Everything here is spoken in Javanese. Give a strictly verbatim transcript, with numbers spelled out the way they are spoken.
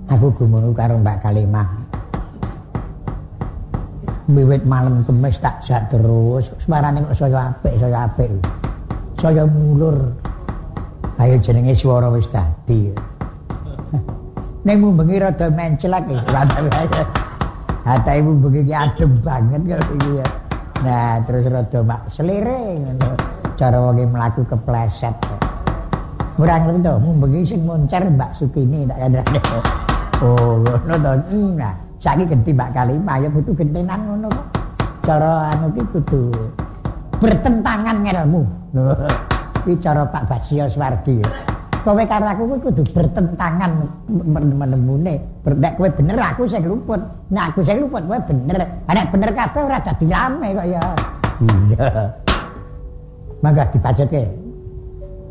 Aku gumungu karo Mbak Kalimah. Wiwit malam kemis tak jak terus, suarane kok saya apik, saya apik. Saya mulur. Ayo jenenge swara wis dadi. Ning mumbengi rada mencelak iki. Hata ibu bengi adem banget kok iki ya. Nah, terus rada mak selire ngono. Cara wong mlaku kepleset. Ora ngerti to, mumbengi sing moncer Mbak Sukini tak kandhane. Oh, ngono to. Nah, saiki genti Mbak Kalimah ya butuh gentenan ngono kok. Cara anu ki kudu bertentangan ngelmu. Iki cara Pak Basya Swardi. Kowe karo aku kuwi kudu bertentangan menemune. Nek kowe bener aku sing luput. Nek aku sing luput kowe bener. Nek bener kabeh ora dadi rame kok ya. Iya. Mangga dipacetke.